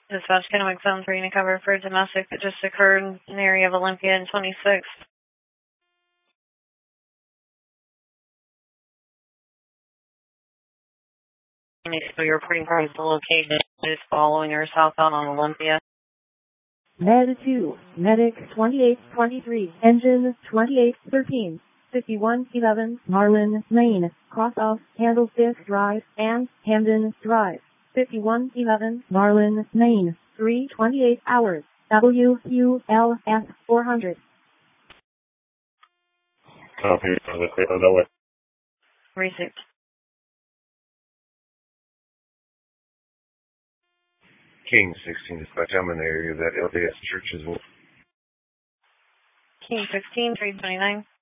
Dispatch Kennewick Zone 3 to cover for domestic that just occurred in the area of Olympia and 26th. So your reporting car is located is following or southbound on Olympia. Med 2, Medic 2823, Engine 2813, 5111, Marlin Lane, cross off Candlestick Drive and Hamden Drive, 5111, Marlin Lane, 328 hours, WULF 400. Copy, that way. Received. King 16 dispatch, I'm in the area of that LDS church as well. King 16, 329.